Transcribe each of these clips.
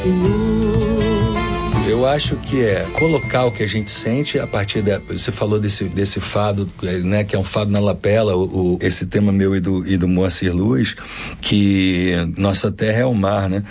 Eu acho que é colocar o que a gente sente a partir você falou desse fado, né, que é um fado na lapela, esse tema meu e do Moacir Luz, que nossa terra é o mar, né?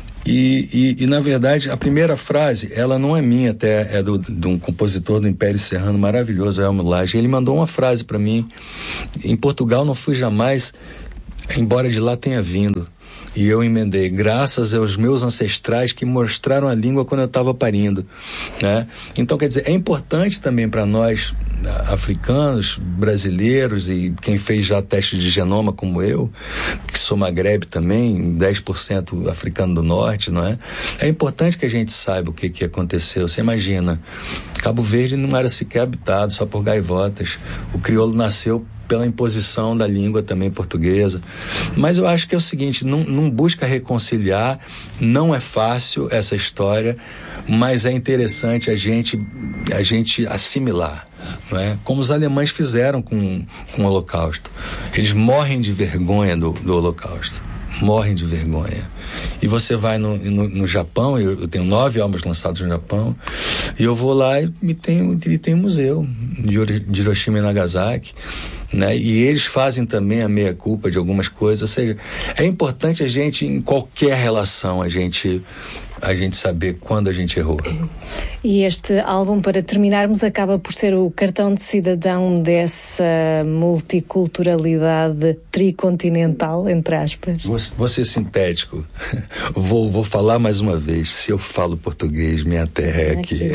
E na verdade, a primeira frase, ela não é minha, até é de um compositor do Império Serrano maravilhoso, Elmo Lage. Ele mandou uma frase para mim: em Portugal não fui jamais, embora de lá tenha vindo. E eu emendei: graças aos meus ancestrais que mostraram a língua quando eu estava parindo, né? Então, quer dizer, é importante também para nós, africanos, brasileiros, e quem fez já teste de genoma como eu, que sou Magreb também, 10% africano do norte, não é? É importante que a gente saiba o que aconteceu. Você imagina, Cabo Verde não era sequer habitado, só por gaivotas. O crioulo nasceu pela imposição da língua também portuguesa. Mas eu acho que é o seguinte, não busca reconciliar, não é fácil essa história, mas é interessante a gente assimilar, não é? Como os alemães fizeram com o Holocausto. Eles morrem de vergonha do Holocausto. Morrem de vergonha. E você vai no Japão, eu tenho 9 álbuns lançados no Japão, e eu vou lá e tem um museu de Hiroshima e Nagasaki, né? E eles fazem também a meia-culpa de algumas coisas. Ou seja, é importante a gente, em qualquer relação, a gente saber quando a gente errou. E este álbum, para terminarmos, acaba por ser o cartão de cidadão dessa multiculturalidade tricontinental, entre aspas. Vou ser sintético. Vou falar mais uma vez. Se eu falo português, minha terra é aqui.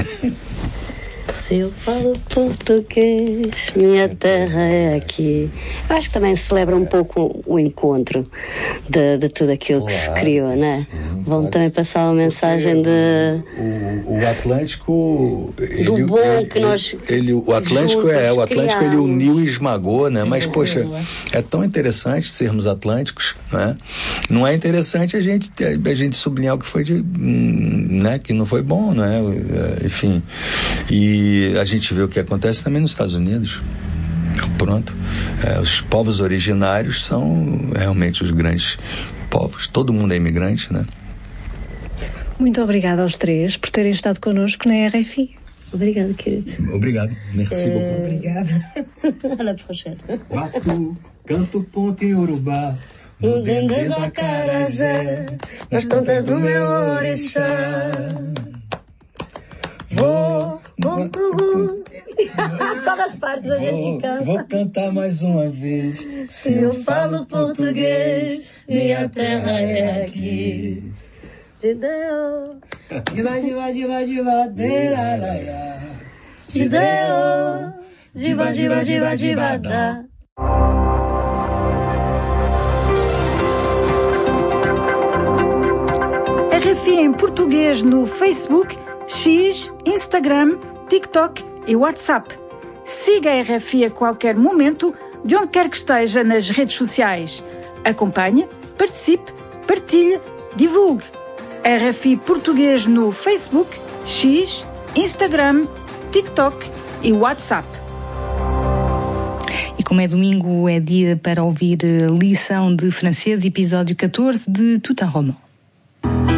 Se eu falo português, minha terra é aqui. Eu acho que também celebra um pouco o encontro de tudo aquilo que se criou, né? Vão também passar uma mensagem de... O Atlântico... do bom que nós... O Atlântico ele uniu e esmagou, né? Mas, poxa, é tão interessante sermos atlânticos, né? Não é interessante a gente sublinhar o que foi né? Que não foi bom, né? Enfim... E a gente vê o que acontece também nos Estados Unidos. Pronto. Os povos originários são realmente os grandes povos. Todo mundo é imigrante, né? Muito obrigada aos três por terem estado connosco na RFI. Obrigada, querido. Obrigado. Merci beaucoup. Obrigada. À la prochaine. Watu, canto ponto em Urubá, no dendê da Carajé, nas plantas do meu orixá. Todas as partes a gente canta. Vou cantar mais uma vez. Se eu falo português, minha terra é aqui. Te deu. Diva, diva, diva, diva, deraraiá. Te deu. Diva, diva, diva, diva, da. RFI em português no Facebook, X, Instagram, TikTok e WhatsApp. Siga a RFI a qualquer momento, de onde quer que esteja nas redes sociais. Acompanhe, participe, partilhe, divulgue. RFI Português no Facebook, X, Instagram, TikTok e WhatsApp. E como é domingo, é dia para ouvir Lição de Francês, episódio 14 de Tout un roman.